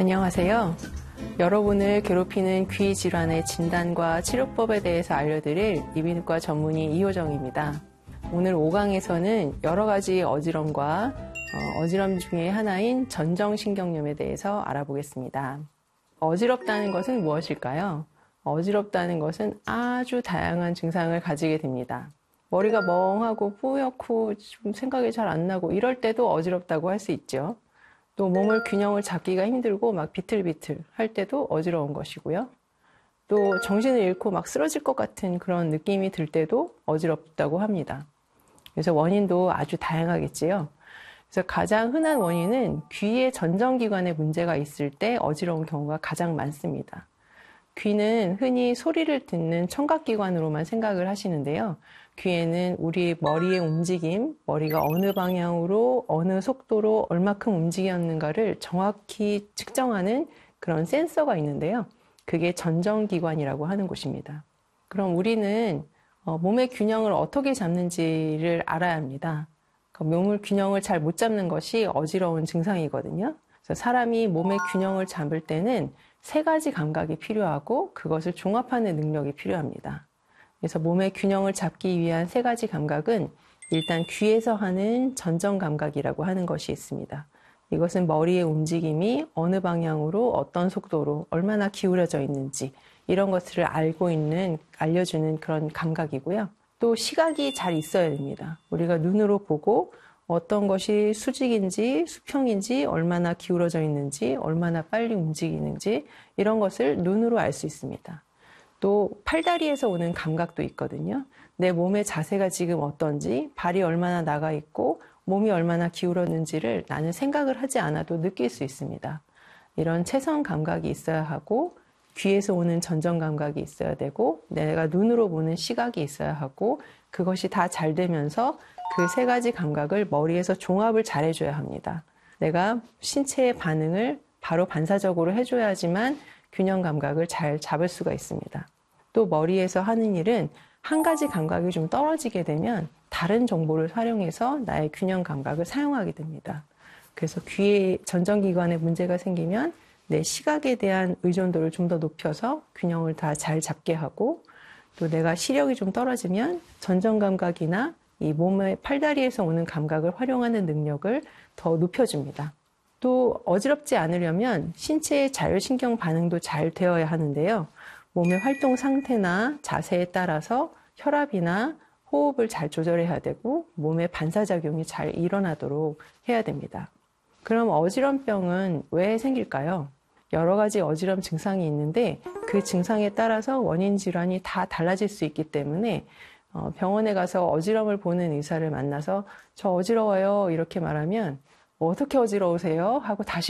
안녕하세요. 여러분을 괴롭히는 귀 질환의 진단과 치료법에 대해서 알려드릴 이비인후과 전문의 이효정입니다. 오늘 5강에서는 여러 가지 어지럼과 어지럼 중에 하나인 전정신경염에 대해서 알아보겠습니다. 어지럽다는 것은 무엇일까요? 어지럽다는 것은 아주 다양한 증상을 가지게 됩니다. 머리가 멍하고 뿌옇고 좀 생각이 잘 안 나고 이럴 때도 어지럽다고 할 수 있죠. 또 몸을 균형을 잡기가 힘들고 막 비틀비틀 할 때도 어지러운 것이고요. 또 정신을 잃고 막 쓰러질 것 같은 그런 느낌이 들 때도 어지럽다고 합니다. 그래서 원인도 아주 다양하겠지요. 그래서 가장 흔한 원인은 귀의 전정기관에 문제가 있을 때 어지러운 경우가 가장 많습니다. 귀는 흔히 소리를 듣는 청각기관으로만 생각을 하시는데요. 귀에는 우리 머리의 움직임, 머리가 어느 방향으로, 어느 속도로 얼마큼 움직였는가를 정확히 측정하는 그런 센서가 있는데요. 그게 전정기관이라고 하는 곳입니다. 그럼 우리는 몸의 균형을 어떻게 잡는지를 알아야 합니다. 몸의 균형을 잘 못 잡는 것이 어지러운 증상이거든요. 그래서 사람이 몸의 균형을 잡을 때는 3가지 감각이 필요하고 그것을 종합하는 능력이 필요합니다. 그래서 몸의 균형을 잡기 위한 3가지 감각은 일단 귀에서 하는 전정 감각이라고 하는 것이 있습니다. 이것은 머리의 움직임이 어느 방향으로 어떤 속도로 얼마나 기울어져 있는지 이런 것들을 알려주는 그런 감각이고요. 또 시각이 잘 있어야 됩니다. 우리가 눈으로 보고 어떤 것이 수직인지 수평인지 얼마나 기울어져 있는지 얼마나 빨리 움직이는지 이런 것을 눈으로 알 수 있습니다. 또 팔다리에서 오는 감각도 있거든요. 내 몸의 자세가 지금 어떤지, 발이 얼마나 나가 있고 몸이 얼마나 기울었는지를 나는 생각을 하지 않아도 느낄 수 있습니다. 이런 채성 감각이 있어야 하고 귀에서 오는 전정 감각이 있어야 되고 내가 눈으로 보는 시각이 있어야 하고 그것이 다 잘 되면서 그 3가지 감각을 머리에서 종합을 잘 해줘야 합니다. 내가 신체의 반응을 바로 반사적으로 해줘야지만 균형 감각을 잘 잡을 수가 있습니다. 또 머리에서 하는 일은 한 가지 감각이 좀 떨어지게 되면 다른 정보를 활용해서 나의 균형 감각을 사용하게 됩니다. 그래서 귀의 전정기관에 문제가 생기면 내 시각에 대한 의존도를 좀 더 높여서 균형을 다 잘 잡게 하고 또 내가 시력이 좀 떨어지면 전정 감각이나 이 몸의 팔다리에서 오는 감각을 활용하는 능력을 더 높여줍니다. 또 어지럽지 않으려면 신체의 자율신경 반응도 잘 되어야 하는데요. 몸의 활동 상태나 자세에 따라서 혈압이나 호흡을 잘 조절해야 되고 몸의 반사작용이 잘 일어나도록 해야 됩니다. 그럼 어지럼병은 왜 생길까요? 여러 가지 어지럼 증상이 있는데 그 증상에 따라서 원인 질환이 다 달라질 수 있기 때문에 병원에 가서 어지럼을 보는 의사를 만나서 저 어지러워요 이렇게 말하면 어떻게 어지러우세요? 하고 다시